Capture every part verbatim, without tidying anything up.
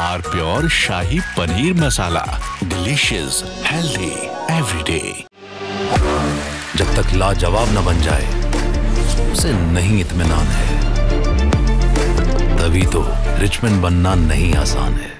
R Pure Shahi Paneer Masala. Delicious, healthy, every day. जब तक लाजवाब न बन जाए, उसे नहीं इत्मीनान है। तभी तो रिचमंड बनना नहीं आसान है।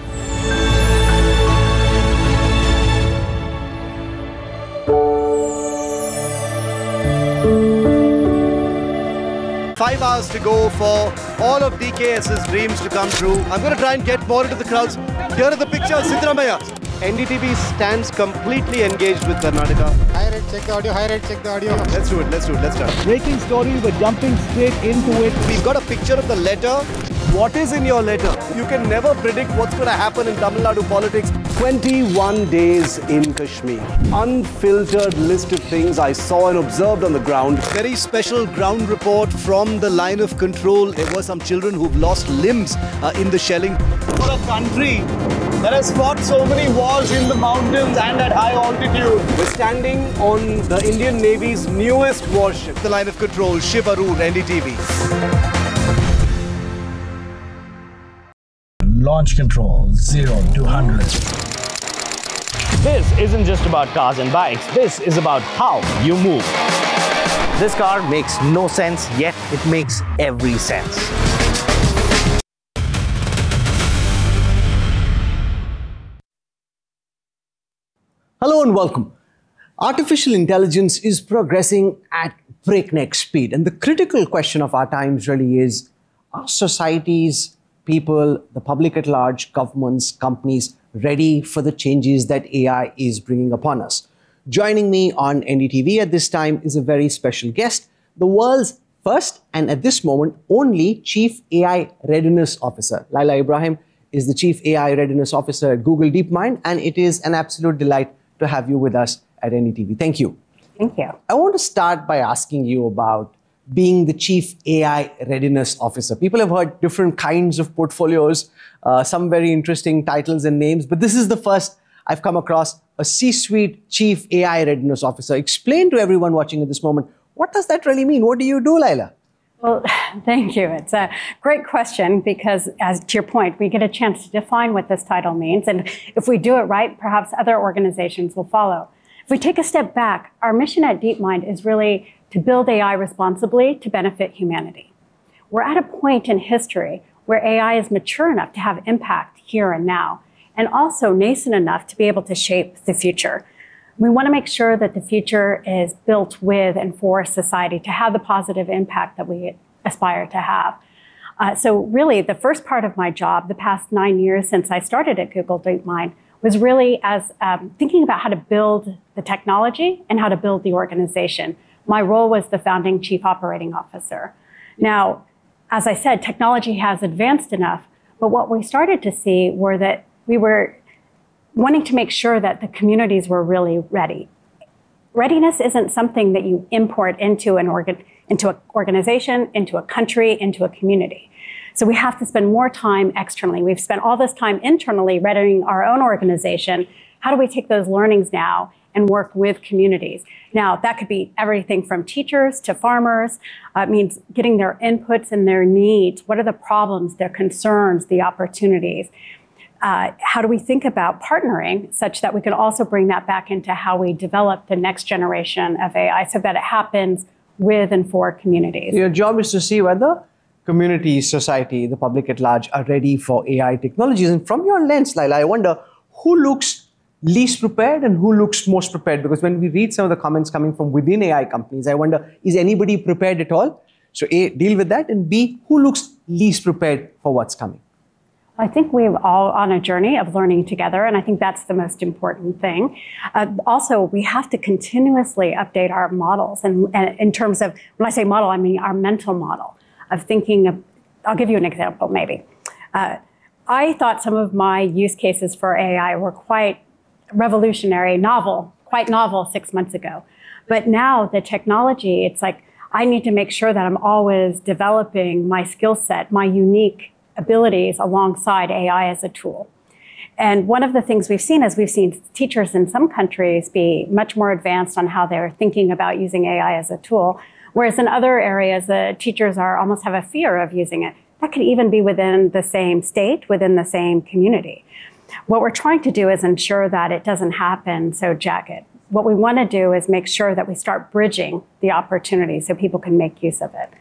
Five hours to go for all of D K S's dreams to come true. I'm going to try and get more into the crowds. Here are the pictures, Siddaramaiah. N D T V stands completely engaged with Karnataka. High rate, check the audio, high rate, check the audio. Let's do it, let's do it, let's start. Breaking story, we're jumping straight into it. We've got a picture of the letter. What is in your letter? You can never predict what's going to happen in Tamil Nadu politics. twenty-one days in Kashmir. Unfiltered list of things I saw and observed on the ground. Very special ground report from the line of control. There were some children who've lost limbs uh, in the shelling. For a country that has fought so many wars in the mountains and at high altitude, we're standing on the Indian Navy's newest warship. The line of control, Shiv Arun, N D T V. Launch control, zero to one hundred. This isn't just about cars and bikes, this is about how you move. This car makes no sense, yet it makes every sense. Hello and welcome. Artificial intelligence is progressing at breakneck speed, and the critical question of our times really is, are societies, people, the public at large, governments, companies ready for the changes that A I is bringing upon us? Joining me on N D T V at this time is a very special guest, the world's first and at this moment only Chief A I Readiness Officer. Laila Ibrahim is the Chief A I Readiness Officer at Google DeepMind, and it is an absolute delight to have you with us at N D T V. Thank you. Thank you. I want to start by asking you about being the Chief A I Readiness Officer. People have heard different kinds of portfolios, uh, some very interesting titles and names, but this is the first I've come across a C-suite Chief A I Readiness Officer. Explain to everyone watching at this moment, what does that really mean? What do you do, Laila? Well, thank you. It's a great question because, as to your point, we get a chance to define what this title means. And if we do it right, perhaps other organizations will follow. If we take a step back, our mission at DeepMind is really to build A I responsibly to benefit humanity. We're at a point in history where A I is mature enough to have impact here and now, and also nascent enough to be able to shape the future. We want to make sure that the future is built with and for society to have the positive impact that we aspire to have. Uh, so really, the first part of my job, the past nine years since I started at Google DeepMind, was really as um, thinking about how to build the technology and how to build the organization. My role was the founding Chief Operating Officer. Now, as I said, technology has advanced enough, but what we started to see were that we were wanting to make sure that the communities were really ready. Readiness isn't something that you import into an organ, into an organization, into a country, into a community. So we have to spend more time externally. We've spent all this time internally readying our own organization. How do we take those learnings now and work with communities? Now, that could be everything from teachers to farmers. Uh, it means getting their inputs and their needs. What are the problems, their concerns, the opportunities? Uh, how do we think about partnering such that we can also bring that back into how we develop the next generation of A I so that it happens with and for communities? Your job is to see whether community, society, the public at large are ready for A I technologies. And from your lens, Laila, I wonder who looks least prepared and who looks most prepared? Because when we read some of the comments coming from within A I companies, I wonder, is anybody prepared at all? So A, deal with that, and B, who looks least prepared for what's coming? I think we're all on a journey of learning together, and I think that's the most important thing. Uh, also, we have to continuously update our models, and, and in terms of, when I say model, I mean our mental model of thinking of, I'll give you an example maybe. Uh, I thought some of my use cases for A I were quite revolutionary, novel, quite novel six months ago. But now the technology, it's like, I need to make sure that I'm always developing my skill set, my unique abilities alongside A I as a tool. And one of the things we've seen is we've seen teachers in some countries be much more advanced on how they're thinking about using A I as a tool, whereas in other areas, the teachers are almost have a fear of using it. That could even be within the same state, within the same community. What we're trying to do is ensure that it doesn't happen so jagged. What we want to do is make sure that we start bridging the opportunity so people can make use of it.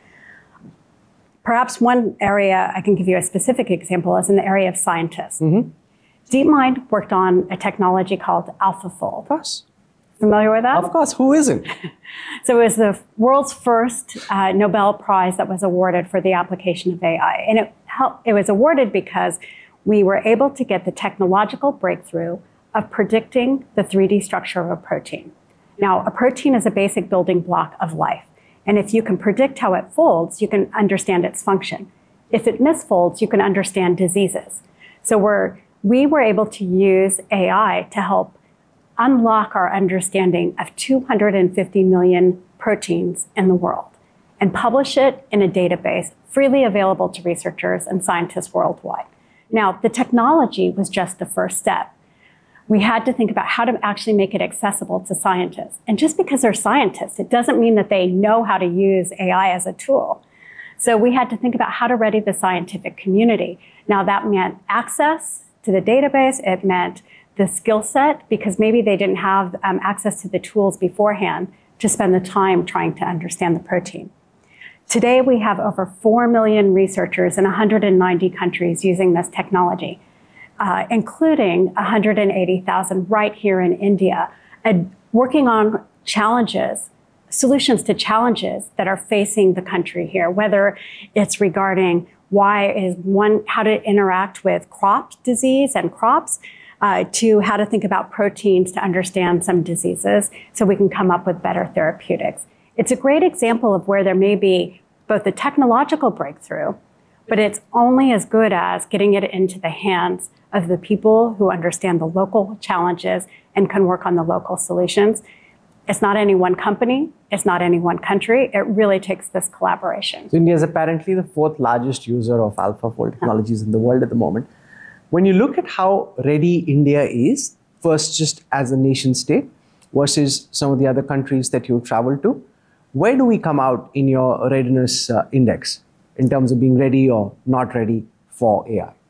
Perhaps one area I can give you a specific example is in the area of scientists. Mm-hmm. DeepMind worked on a technology called AlphaFold. Of course. Familiar with that? Of course, who isn't? So it was the world's first uh, Nobel Prize that was awarded for the application of A I. And it, helped, it was awarded because we were able to get the technological breakthrough of predicting the three D structure of a protein. Now, a protein is a basic building block of life. And if you can predict how it folds, you can understand its function. If it misfolds, you can understand diseases. So we're, we were able to use A I to help unlock our understanding of two hundred fifty million proteins in the world and publish it in a database freely available to researchers and scientists worldwide. Now, the technology was just the first step. We had to think about how to actually make it accessible to scientists. And just because they're scientists, it doesn't mean that they know how to use A I as a tool. So we had to think about how to ready the scientific community. Now, that meant access to the database. It meant the skill set, because maybe they didn't have um, access to the tools beforehand to spend the time trying to understand the protein. Today, we have over four million researchers in one hundred ninety countries using this technology, uh, including one hundred eighty thousand right here in India, and working on challenges, solutions to challenges that are facing the country here, whether it's regarding why is one, how to interact with crop disease and crops, uh, to how to think about proteins to understand some diseases so we can come up with better therapeutics. It's a great example of where there may be both a technological breakthrough, but it's only as good as getting it into the hands of the people who understand the local challenges and can work on the local solutions. It's not any one company, it's not any one country, it really takes this collaboration. So India is apparently the fourth largest user of AlphaFold technologies in the world at the moment. When you look at how ready India is, first just as a nation state versus some of the other countries that you travel to, where do we come out in your readiness uh, index in terms of being ready or not ready for A I?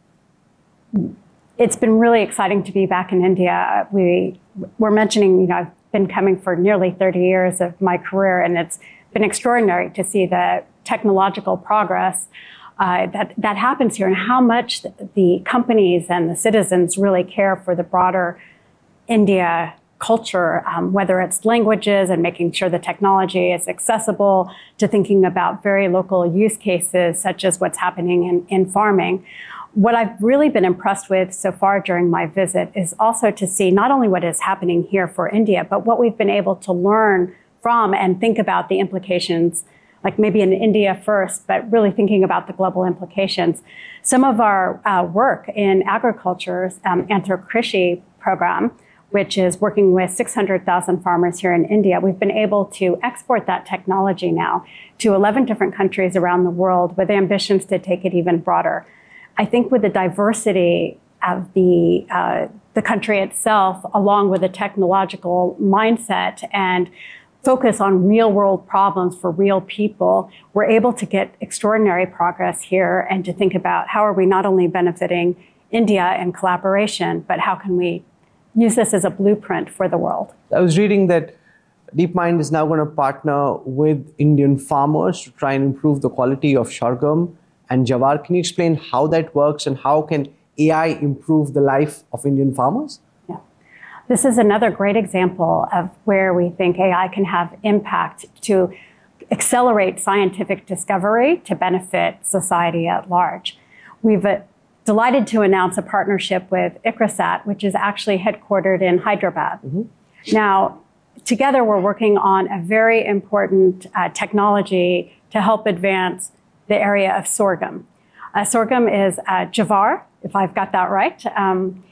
It's been really exciting to be back in India. We were mentioning, you know, I've been coming for nearly thirty years of my career, and it's been extraordinary to see the technological progress uh, that, that happens here and how much the, the companies and the citizens really care for the broader India culture, um, whether it's languages and making sure the technology is accessible, to thinking about very local use cases, such as what's happening in, in farming. What I've really been impressed with so far during my visit is also to see not only what is happening here for India, but what we've been able to learn from and think about the implications, like maybe in India first, but really thinking about the global implications. Some of our uh, work in agriculture's um, Anthrakrishi program, which is working with six hundred thousand farmers here in India, we've been able to export that technology now to eleven different countries around the world with ambitions to take it even broader. I think with the diversity of the, uh, the country itself, along with a technological mindset and focus on real world problems for real people, we're able to get extraordinary progress here and to think about how are we not only benefiting India in collaboration, but how can we use this as a blueprint for the world. I was reading that DeepMind is now going to partner with Indian farmers to try and improve the quality of sorghum and jawar. Can you explain how that works and how can A I improve the life of Indian farmers? Yeah. This is another great example of where we think A I can have impact to accelerate scientific discovery to benefit society at large. We've uh, delighted to announce a partnership with ICRISAT, which is actually headquartered in Hyderabad. Mm-hmm. Now, together we're working on a very important uh, technology to help advance the area of sorghum. Uh, sorghum is uh, jawar, if I've got that right. Um,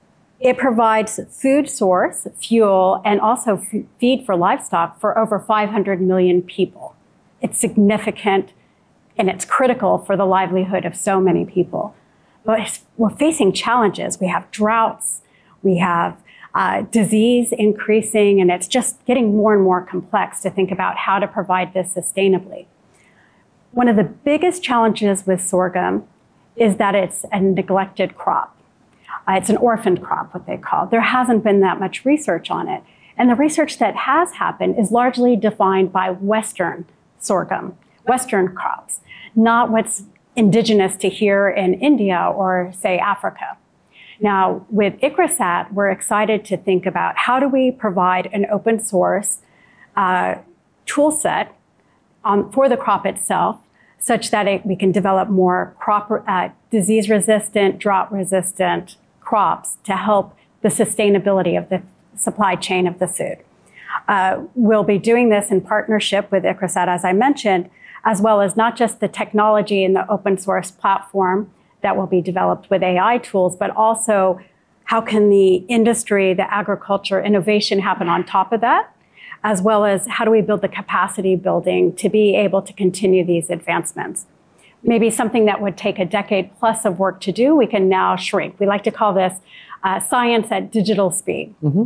it provides food source, fuel, and also f- feed for livestock for over five hundred million people. It's significant and it's critical for the livelihood of so many people. But we're facing challenges. We have droughts, we have uh, disease increasing, and it's just getting more and more complex to think about how to provide this sustainably. One of the biggest challenges with sorghum is that it's a neglected crop. Uh, it's an orphaned crop, what they call it. There hasn't been that much research on it. And the research that has happened is largely defined by Western sorghum, Western crops, not what's indigenous to here in India or, say, Africa. Now, with ICRISAT, we're excited to think about how do we provide an open source uh, tool set um, for the crop itself, such that it, we can develop more crop, uh, disease-resistant, drought-resistant crops to help the sustainability of the supply chain of the food. Uh, we'll be doing this in partnership with ICRISAT, as I mentioned, as well as not just the technology in the open source platform that will be developed with A I tools, but also how can the industry, the agriculture, innovation happen on top of that, as well as how do we build the capacity building to be able to continue these advancements. Maybe something that would take a decade plus of work to do, we can now shrink. We like to call this uh, science at digital speed. Mm-hmm.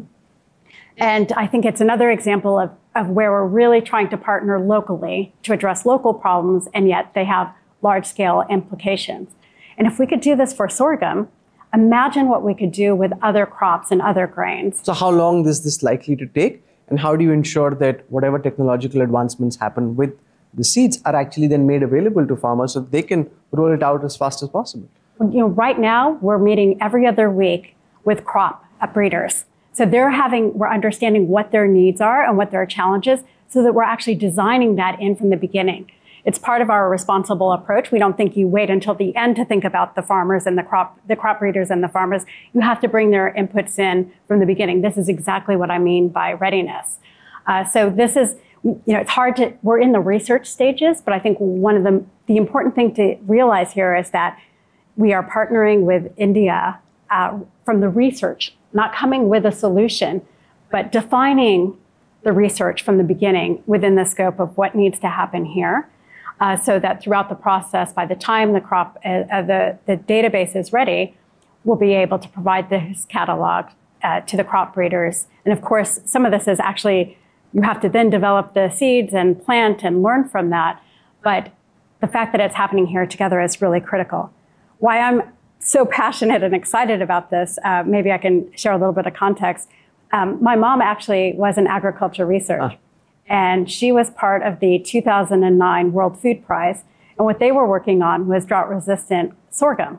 And I think it's another example of, of where we're really trying to partner locally to address local problems, and yet they have large-scale implications. And if we could do this for sorghum, imagine what we could do with other crops and other grains. So how long is this likely to take? And how do you ensure that whatever technological advancements happen with the seeds are actually then made available to farmers so they can roll it out as fast as possible? You know, right now, we're meeting every other week with crop breeders. So they're having, we're understanding what their needs are and what their challenges, so that we're actually designing that in from the beginning. It's part of our responsible approach. We don't think you wait until the end to think about the farmers and the crop, the crop breeders and the farmers. You have to bring their inputs in from the beginning. This is exactly what I mean by readiness. Uh, so this is, you know, it's hard to, we're in the research stages, but I think one of the, the important thing to realize here is that we are partnering with India uh, from the research, not coming with a solution, but defining the research from the beginning within the scope of what needs to happen here. Uh, so that throughout the process, by the time the crop, uh, uh, the, the database is ready, we'll be able to provide this catalog uh, to the crop breeders. And of course, some of this is actually, you have to then develop the seeds and plant and learn from that. But the fact that it's happening here together is really critical. Why I'm so passionate and excited about this, uh, maybe I can share a little bit of context. Um, my mom actually was in agriculture research. Ah. And she was part of the two thousand nine World Food Prize. And what they were working on was drought-resistant sorghum.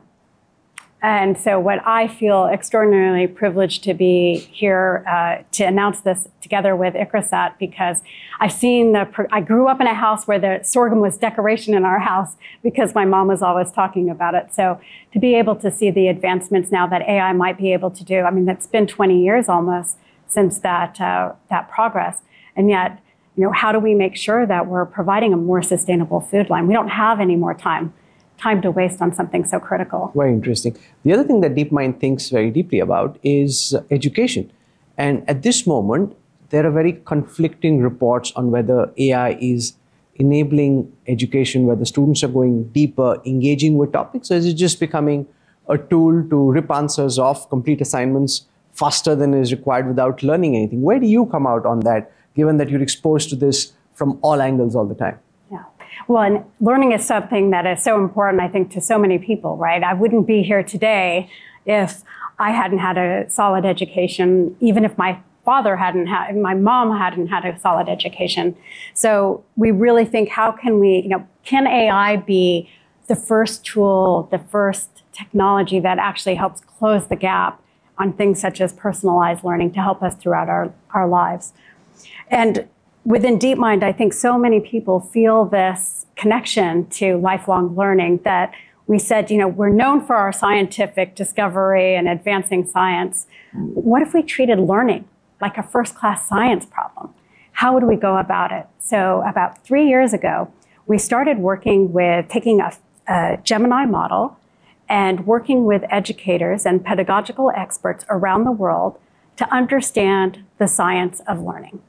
And so what I feel extraordinarily privileged to be here uh, to announce this together with ICRISAT, because I've seen the, I grew up in a house where the sorghum was decoration in our house because my mom was always talking about it. So to be able to see the advancements now that A I might be able to do, I mean, it's been twenty years almost since that, uh, that progress. And yet, you know, how do we make sure that we're providing a more sustainable food line? We don't have any more time, time to waste on something so critical. Very interesting. The other thing that DeepMind thinks very deeply about is education. And at this moment, there are very conflicting reports on whether A I is enabling education, whether students are going deeper, engaging with topics, or is it just becoming a tool to rip answers off, complete assignments faster than is required without learning anything? Where do you come out on that, given that you're exposed to this from all angles all the time? Yeah. Well, and learning is something that is so important, I think, to so many people, right? I wouldn't be here today if I hadn't had a solid education, even if my father hadn't had, my mom hadn't had a solid education. So we really think, how can we, you know, can A I be the first tool, the first technology that actually helps close the gap on things such as personalized learning to help us throughout our, our lives? And within DeepMind, I think so many people feel this connection to lifelong learning that we said, you know, we're known for our scientific discovery and advancing science. What if we treated learning like a first-class science problem? How would we go about it? So about three years ago, we started working with taking a, a Gemini model and working with educators and pedagogical experts around the world to understand the science of learning.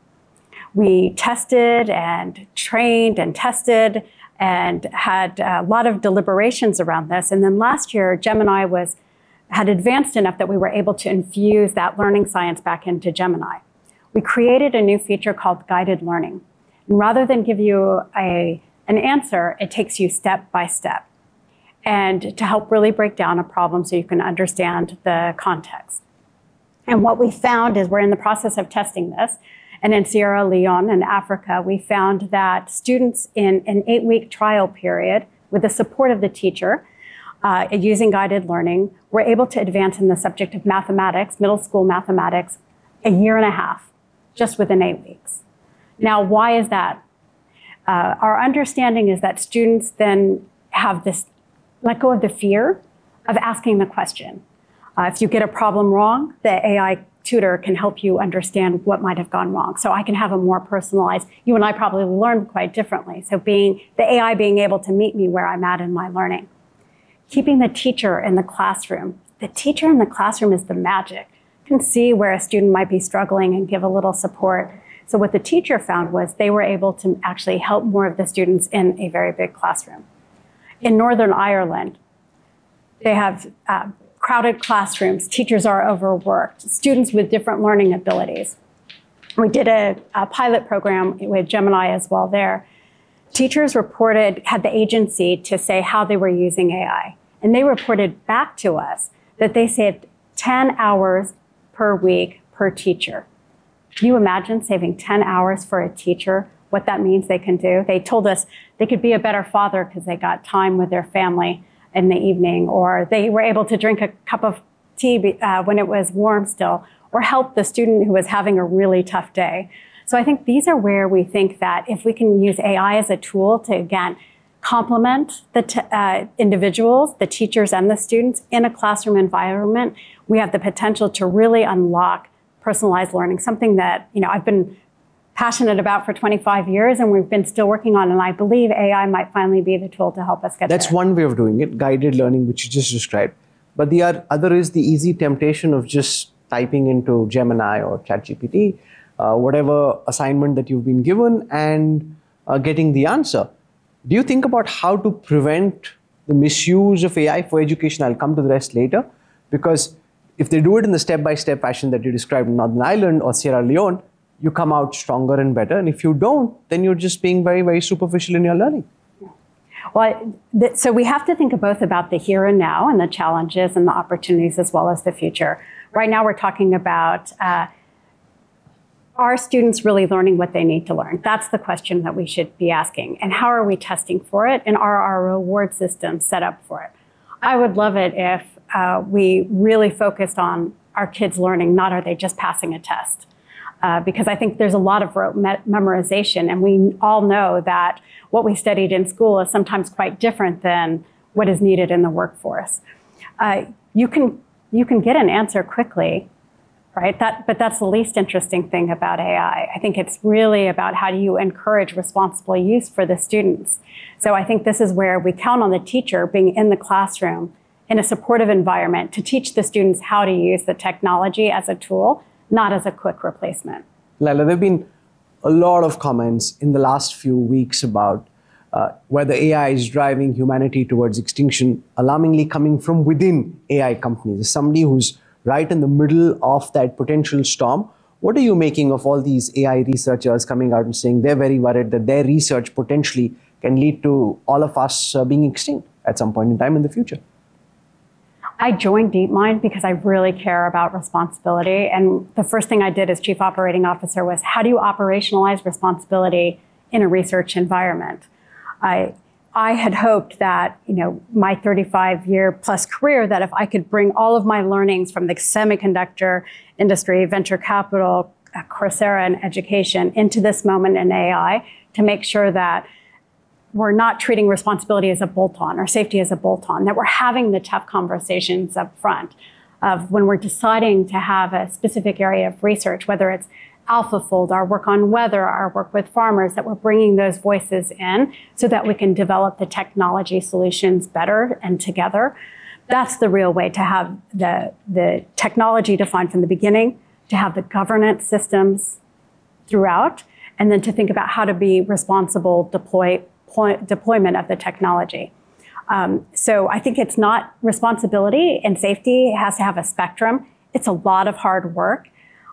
We tested and trained and tested and had a lot of deliberations around this. And then last year, Gemini was, had advanced enough that we were able to infuse that learning science back into Gemini. We created a new feature called guided learning. And rather than give you a, an answer, it takes you step by step, and to help really break down a problem so you can understand the context. And what we found is we're in the process of testing this. And in Sierra Leone in Africa, we found that students in an eight-week trial period, with the support of the teacher, uh, using guided learning, were able to advance in the subject of mathematics, middle school mathematics, a year and a half, just within eight weeks. Now, why is that? Uh, our understanding is that students then have this, let go of the fear of asking the question. Uh, if you get a problem wrong, the A I tutor can help you understand what might have gone wrong. So I can have a more personalized, you and I probably learn quite differently. So being the A I being able to meet me where I'm at in my learning. Keeping the teacher in the classroom. The teacher in the classroom is the magic. You can see where a student might be struggling and give a little support. So what the teacher found was they were able to actually help more of the students in a very big classroom. In Northern Ireland, they have uh, crowded classrooms, teachers are overworked, students with different learning abilities. We did a, a pilot program with Gemini as well there. Teachers reported, had the agency to say how they were using A I. And they reported back to us that they saved ten hours per week per teacher. Can you imagine saving ten hours for a teacher, what that means they can do? They told us they could be a better father because they got time with their family in the evening, or they were able to drink a cup of tea uh, when it was warm still, or help the student who was having a really tough day. So I think these are where we think that if we can use A I as a tool to, again, complement the t uh, individuals, the teachers and the students in a classroom environment, we have the potential to really unlock personalized learning, something that, you know, I've been passionate about for twenty-five years, and we've been still working on, and I believe A I might finally be the tool to help us get That's there. one way of doing it, guided learning, which you just described. But the other is the easy temptation of just typing into Gemini or ChatGPT, uh, whatever assignment that you've been given, and uh, getting the answer. Do you think about how to prevent the misuse of A I for education? I'll come to the rest later, because if they do it in the step-by-step fashion that you described in Northern Ireland or Sierra Leone, you come out stronger and better. And if you don't, then you're just being very, very superficial in your learning. Well, th so we have to think both about the here and now and the challenges and the opportunities as well as the future. Right now, we're talking about, uh, are students really learning what they need to learn? That's the question that we should be asking. And how are we testing for it? And are our reward systems set up for it? I would love it if uh, we really focused on our kids learning, not are they just passing a test. Uh, because I think there's a lot of rote me memorization, and we all know that what we studied in school is sometimes quite different than what is needed in the workforce. Uh, you can you can get an answer quickly, right? That, but that's the least interesting thing about A I. I think it's really about how do you encourage responsible use for the students. So I think this is where we count on the teacher being in the classroom in a supportive environment to teach the students how to use the technology as a tool, not as a quick replacement. Laila, there have been a lot of comments in the last few weeks about uh, whether A I is driving humanity towards extinction, alarmingly coming from within A I companies. As somebody who's right in the middle of that potential storm, what are you making of all these A I researchers coming out and saying they're very worried that their research potentially can lead to all of us uh, being extinct at some point in time in the future? I joined DeepMind because I really care about responsibility. And the first thing I did as chief operating officer was, how do you operationalize responsibility in a research environment? I, I had hoped that, you know, my thirty-five year plus career, that if I could bring all of my learnings from the semiconductor industry, venture capital, Coursera, and education into this moment in A I to make sure that we're not treating responsibility as a bolt-on or safety as a bolt-on, that we're having the tough conversations up front of when we're deciding to have a specific area of research, whether it's AlphaFold, our work on weather, our work with farmers, that we're bringing those voices in so that we can develop the technology solutions better and together. That's the real way to have the, the technology defined from the beginning, to have the governance systems throughout, and then to think about how to be responsible deploy deployment of the technology. Um, so I think it's not responsibility and safety. It has to have a spectrum. It's a lot of hard work.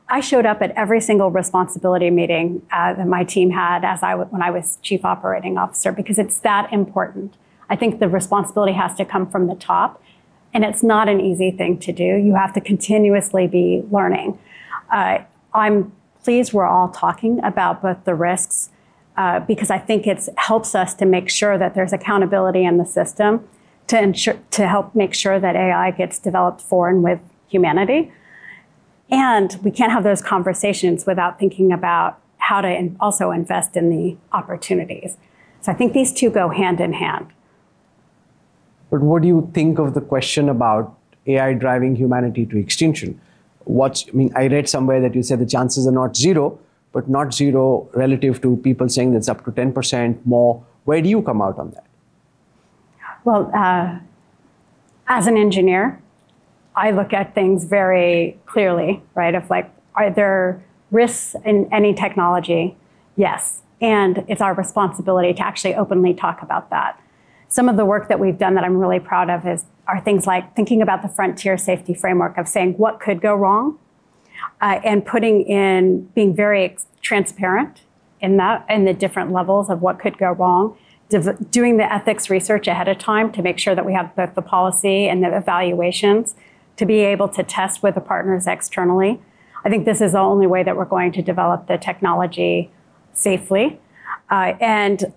I showed up at every single responsibility meeting uh, that my team had as I w- when I was chief operating officer, because it's that important. I think the responsibility has to come from the top, and it's not an easy thing to do. You have to continuously be learning. Uh, I'm pleased we're all talking about both the risks, uh, because I think it helps us to make sure that there's accountability in the system to ensure, to help make sure that A I gets developed for and with humanity. And we can't have those conversations without thinking about how to in also invest in the opportunities. So I think these two go hand in hand. But what do you think of the question about A I driving humanity to extinction? What's, I mean, I read somewhere that you said the chances are not zero, but not zero relative to people saying that's up to ten percent more. Where do you come out on that? Well, uh, as an engineer, I look at things very clearly, right? Of like, are there risks in any technology? Yes. And it's our responsibility to actually openly talk about that. Some of the work that we've done that I'm really proud of is are things like thinking about the frontier safety framework of saying what could go wrong, uh, and putting in, being very transparent in that, in the different levels of what could go wrong, Div- doing the ethics research ahead of time to make sure that we have both the policy and the evaluations to be able to test with the partners externally. I think this is the only way that we're going to develop the technology safely. Uh, and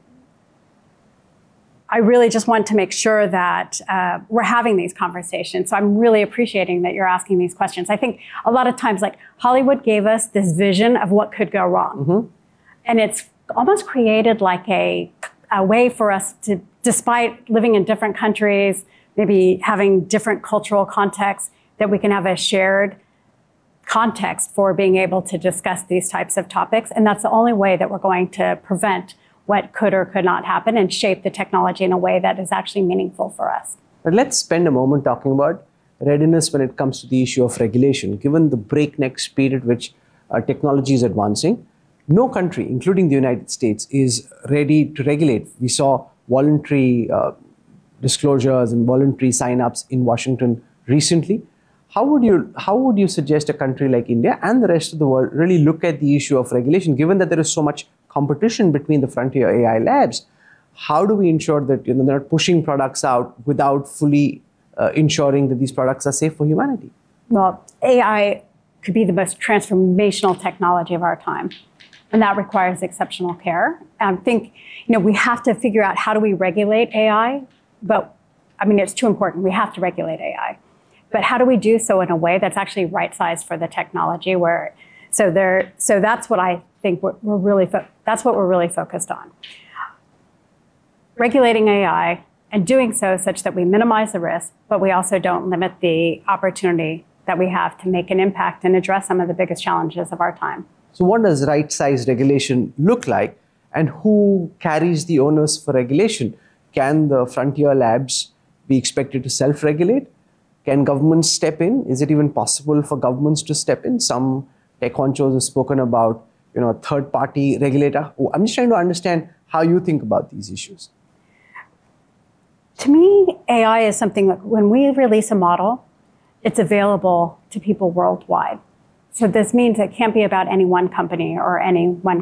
I really just want to make sure that uh, we're having these conversations. So I'm really appreciating that you're asking these questions. I think a lot of times, like, Hollywood gave us this vision of what could go wrong. Mm-hmm. And it's almost created like a, a way for us to, despite living in different countries, maybe having different cultural contexts, that we can have a shared context for being able to discuss these types of topics. And that's the only way that we're going to prevent what could or could not happen and shape the technology in a way that is actually meaningful for us. But let's spend a moment talking about readiness when it comes to the issue of regulation. Given the breakneck speed at which uh, technology is advancing, no country, including the United States, is ready to regulate. We saw voluntary uh, disclosures and voluntary sign-ups in Washington recently. How would you how would you suggest a country like India and the rest of the world really look at the issue of regulation, given that there is so much competition between the frontier A I labs? How do we ensure that, you know, they're not pushing products out without fully uh, ensuring that these products are safe for humanity? Well, A I could be the most transformational technology of our time, and that requires exceptional care. I think, you know, we have to figure out how do we regulate A I, but I mean, it's too important. We have to regulate A I. But how do we do so in a way that's actually right-sized for the technology? Where, so there, so that's what I think we're, we're really, fo- that's what we're really focused on. Regulating A I and doing so such that we minimize the risk, but we also don't limit the opportunity that we have to make an impact and address some of the biggest challenges of our time. So what does right-sized regulation look like, and who carries the onus for regulation? Can the frontier labs be expected to self-regulate? Can governments step in? Is it even possible for governments to step in? Some tech honchos have spoken about, you know, a third-party regulator. I'm just trying to understand how you think about these issues. To me, A I is something that when we release a model, it's available to people worldwide. So this means it can't be about any one company or any one